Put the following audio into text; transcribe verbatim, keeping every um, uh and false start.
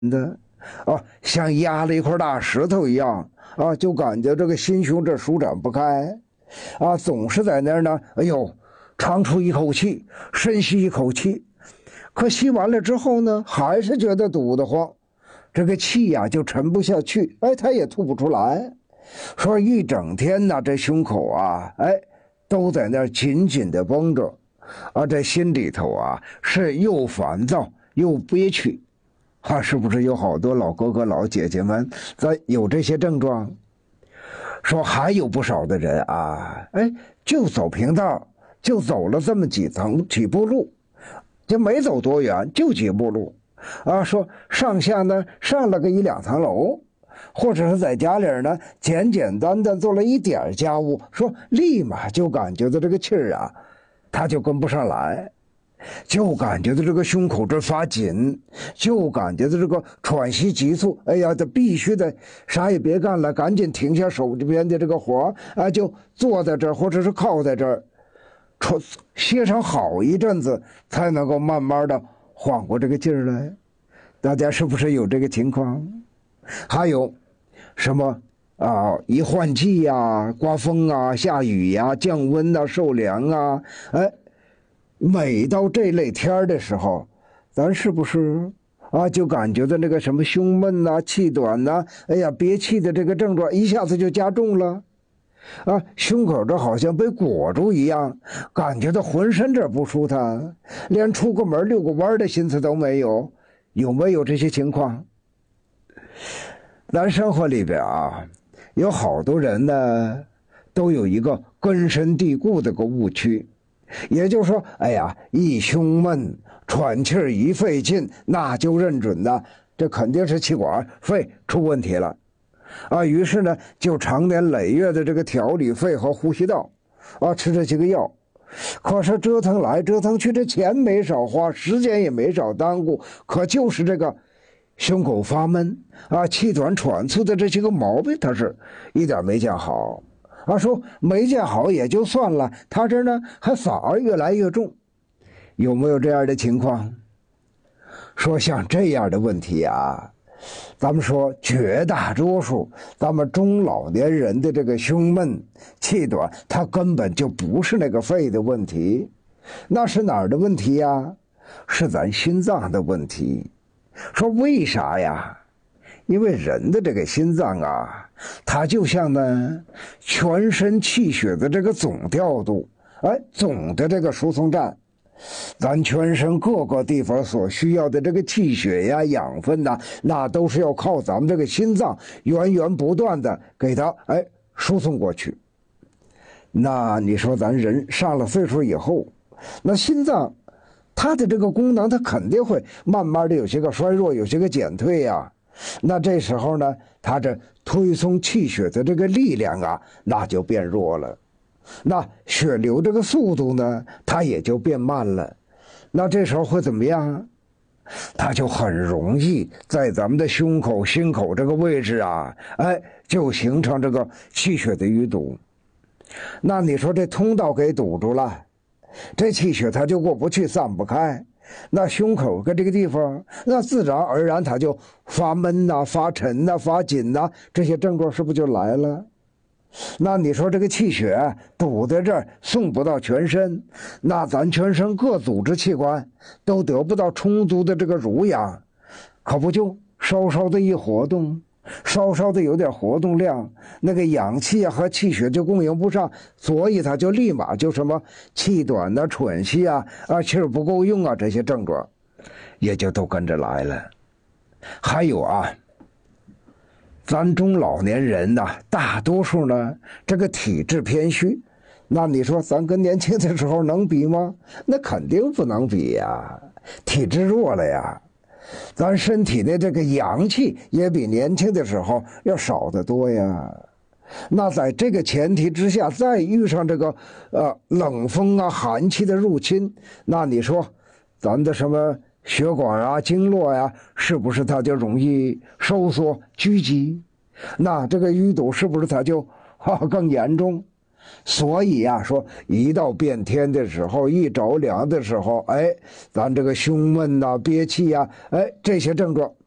的啊，像压了一块大石头一样啊，就感觉这个心胸这舒展不开啊，总是在那儿呢，哎呦，长出一口气，深吸一口气，可吸完了之后呢，还是觉得堵得慌，这个气呀、啊、就沉不下去，哎，他也吐不出来，说一整天呢，这胸口啊，哎，都在那儿紧紧的绷着，啊，这心里头啊是又烦躁又憋屈。啊，是不是有好多老哥哥老姐姐们在有这些症状？说还有不少的人啊，哎，就走平道，就走了这么几层几步路，就没走多远，就几步路，啊，说上下呢上了个一两层楼，或者是在家里呢简简单单做了一点家务，说立马就感觉到这个气儿啊，他就跟不上来。就感觉到这个胸口这发紧，就感觉到这个喘息急促，哎呀，这必须得啥也别干了，赶紧停下手这边的这个活啊，就坐在这儿或者是靠在这儿，歇上好一阵子，才能够慢慢的缓过这个劲儿来。大家是不是有这个情况？还有什么啊？一换季呀、啊，刮风啊，下雨呀、啊，降温啊，受凉啊，哎。每到这类天的时候，咱是不是啊就感觉到那个什么胸闷呐、啊、气短呐、啊，哎呀憋气的这个症状一下子就加重了，啊，胸口这好像被裹住一样，感觉到浑身这不舒坦，连出个门遛个弯的心思都没有，有没有这些情况？咱生活里边啊，有好多人呢，都有一个根深蒂固的个误区。也就是说，哎呀，一胸闷、喘气儿一费劲，那就认准的，这肯定是气管肺出问题了，啊，于是呢，就长年累月的这个调理肺和呼吸道，啊，吃这些个药，可是折腾来折腾去，这钱没少花，时间也没少耽误，可就是这个胸口发闷啊、气短喘促的这些个毛病，它是一点没见好。啊，说没见好也就算了，他这呢还反而越来越重，有没有这样的情况？说像这样的问题啊，咱们说绝大多数咱们中老年人的这个胸闷气短，它根本就不是那个肺的问题，那是哪儿的问题呀？是咱心脏的问题。说为啥呀？因为人的这个心脏啊，它就像呢全身气血的这个总调度，哎，总的这个输送站，咱全身各个地方所需要的这个气血呀、养分呐，那都是要靠咱们这个心脏源源不断的给它哎输送过去。那你说咱人上了岁数以后，那心脏它的这个功能，它肯定会慢慢的有些个衰弱，有些个减退呀。那这时候呢，它这推送气血的这个力量啊，那就变弱了，那血流这个速度呢，它也就变慢了。那这时候会怎么样？它就很容易在咱们的胸口、心口这个位置啊，哎，就形成这个气血的淤堵。那你说这通道给堵住了，这气血它就过不去，散不开。那胸口跟这个地方，那自然而然它就发闷呐、啊、发沉呐、啊、发紧呐、啊，这些症状是不是就来了？那你说这个气血堵在这儿，送不到全身，那咱全身各组织器官都得不到充足的这个濡养，可不就稍稍的一活动，稍稍的有点活动量，那个氧气啊和气血就供应不上，所以他就立马就什么气短呐、喘息啊、啊气儿不够用啊，这些症状也就都跟着来了。还有啊，咱中老年人呐、啊，大多数呢这个体质偏虚，那你说咱跟年轻的时候能比吗？那肯定不能比呀，体质弱了呀。咱身体的这个阳气也比年轻的时候要少得多呀。那在这个前提之下，再遇上这个呃冷风啊、寒气的入侵，那你说咱的什么血管啊、经络呀、啊，是不是它就容易收缩拘积？那这个淤堵是不是它就哈更严重？所以呀、啊，说一到变天的时候，一着凉的时候，哎，咱这个胸闷呐、啊、憋气呀、啊，哎，这些症状